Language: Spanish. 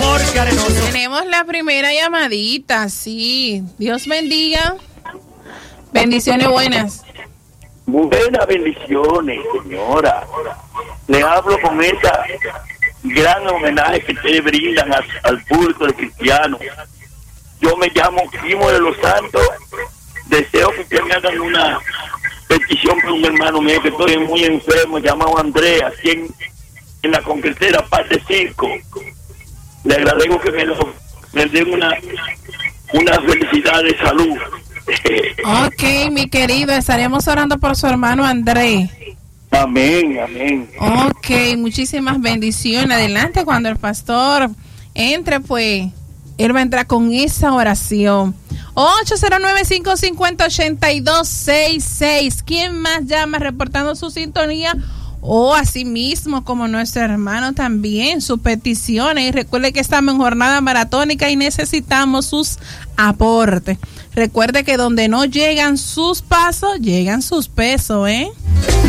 Jorge Arenoso. Tenemos la primera llamadita, sí. Dios bendiga. Bendiciones buenas. Buenas bendiciones, señora. Le hablo con esa gran homenaje que ustedes brindan al público de cristiano. Yo me llamo Primo de los Santos. Deseo que ustedes me hagan una petición por un hermano mío que estoy muy enfermo, llamado Andrés, aquí en la concretera, parte 5. Le agradezco que me den una felicidad de salud. Ok, mi querido, estaremos orando por su hermano Andrés. Amén, amén. Ok, muchísimas bendiciones. Adelante, cuando el pastor entre, pues, él va a entrar con esa oración. 809-550-8266. ¿Quién más llama reportando su sintonía? O así mismo como nuestro hermano también, sus peticiones. Y recuerde que estamos en jornada maratónica y necesitamos sus aportes. Recuerde que donde no llegan sus pasos, llegan sus pesos, ¿eh?